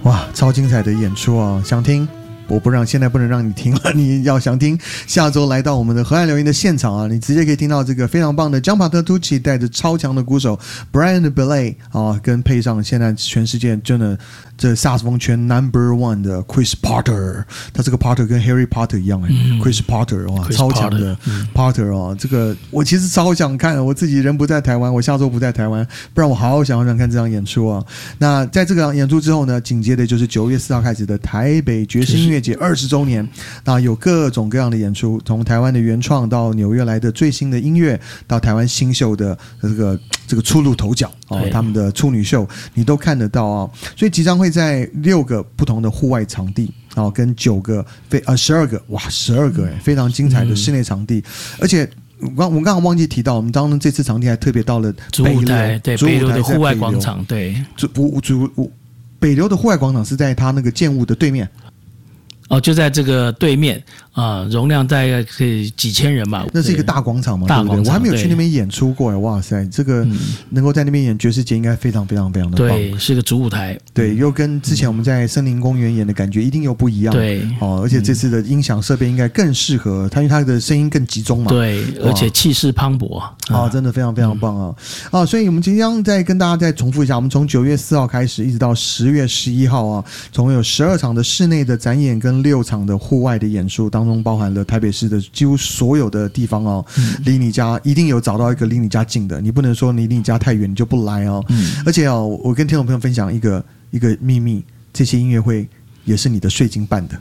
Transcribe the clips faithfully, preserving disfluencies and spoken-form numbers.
哇，超精彩的演出啊！想听我不让，现在不能让你听了，你要想听，下周来到我们的河岸留言的现场啊，你直接可以听到这个非常棒的 John Patitucci 带着超强的鼓手 Brian Belay 啊，跟配上现在全世界真的这萨克斯风圈 number one 的 Chris Potter， 他这个 Potter 跟 Harry Potter 一样哎、嗯、，Chris Potter 哇， Chris 超强的 Potter 哦、嗯，这个我其实超想看，我自己人不在台湾，我下周不在台湾，不然我好好想要想看这场演出啊。那在这个演出之后呢，紧接着就是九月四号开始的台北爵士音乐节二十周年，那有各种各样的演出，从台湾的原创到纽约来的最新的音乐，到台湾新秀的这个这个初露头角哦，他们的处女秀你都看得到啊。所以即将会在六个不同的户外场地。哦，跟九个非呃十二个哇，十二个哎，非常精彩的室内场地，嗯、而且我刚我刚刚忘记提到，我们当中这次场地还特别到了主舞台，对，北流的户外广场，对， 主主北流的户外广场是在它那个建物的对面。 哦，就在这个对面啊、呃，容量大概可以几千人吧。 那是一个大广场嘛， 大广场， 对不对？我还没有去那边演出过，哇塞，这个能够在那边演爵士节应该非常非常非常的棒。 对，是个主舞台， 对，又跟之前我们在森林公园演的感觉一定又不一样。 对， 哦，而且这次的音响设备应该更适合它，因为它的声音更集中嘛。 对，而且气势磅礴啊、 哦，真的非常非常棒啊！嗯、啊，所以我们即将再跟大家再重复一下，我们从九月四号开始，一直到十月十一号啊，总共有十二场的室内的展演跟六场的户外的演出，当中包含了台北市的几乎所有的地方哦，嗯、离你家一定有找到一个离你家近的，你不能说你离你家太远你就不来哦。嗯、而且哦，我跟听众朋友分享一个一个秘密，这些音乐会也是你的税金办的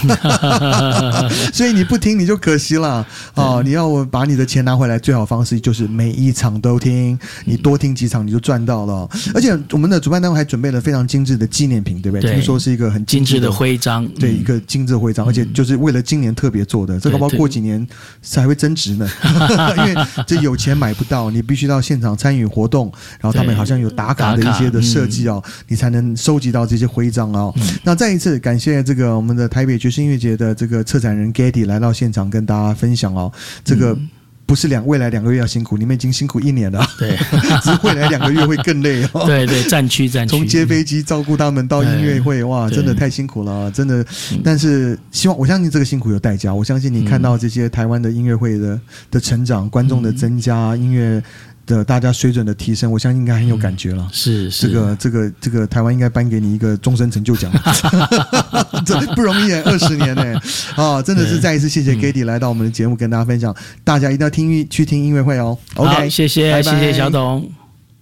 所以你不听你就可惜了、哦、你要我把你的钱拿回来，最好的方式就是每一场都听，你多听几场你就赚到了。而且我们的主办单位还准备了非常精致的纪念品，对不对？ 对， 听说是一个很精致的, 的徽章， 对，一个精致的徽章、嗯、而且就是为了今年特别做的，这个包括过几年才会增值呢因为这有钱买不到，你必须到现场参与活动，然后他们好像有打卡的一些的设计哦、嗯，你才能收集到这些徽章哦、嗯、那再一次感谢这个我们的台北爵士音乐节的这个策展人 Getty 来到现场跟大家分享哦，这个不是两未来两个月要辛苦，你们已经辛苦一年了， 对， 只是未来两个月会更累哦。 对对，战区战区， 从接飞机照顾他们到音乐会，哇，真的太辛苦了，真的。但是希望我相信这个辛苦有代价，我相信你看到这些台湾的音乐会的的成长，观众的增加，音乐的大家水准的提升，我相信应该很有感觉了、嗯、 是是， 这个这个这个台湾应该颁给你一个终身成就奖这不容易耶，二十年耶啊，真的是再一次谢谢 Getty 来到我们的节目跟大家分享，大家一定要听去听音乐会哦。 OK， 好，谢谢拜拜，谢谢小董。